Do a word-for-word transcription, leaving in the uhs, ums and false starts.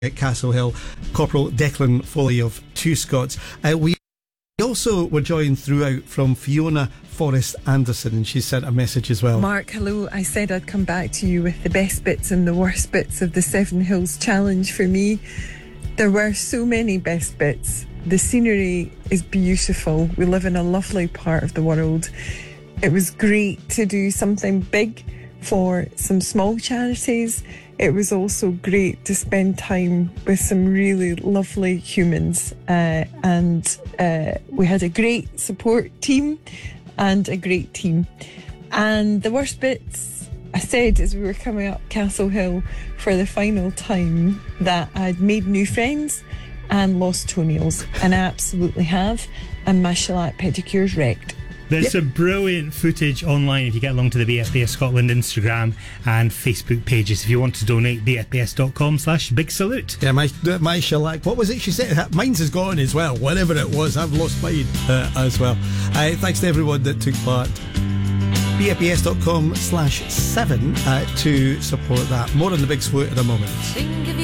at Castle Hill, Corporal Declan Foley of Two Scots. Uh, we also were joined throughout from Fiona Forrest Anderson, and she sent a message as well. Mark, hello. I said I'd come back to you with the best bits and the worst bits of the Seven Hills Challenge for me. There were so many best bits. The scenery is beautiful. We live in a lovely part of the world. It was great to do something big for some small charities. It was also great to spend time with some really lovely humans, uh, and uh, we had a great support team and a great team. And the worst bits, I said as we were coming up Castle Hill for the final time, that I'd made new friends and lost toenails, and I absolutely have, and my shellac pedicure's wrecked. There's Yep. some brilliant footage online if you get along to the B F B S Scotland Instagram and Facebook pages. If you want to donate, b f b s dot com slash big salute. Yeah, my my shellac. What was it she said? Mine's is gone as well. Whatever it was, I've lost mine uh, as well. Uh, thanks to everyone that took part. b f b s dot com slash seven uh, to support that. More on the Big Salute in a moment.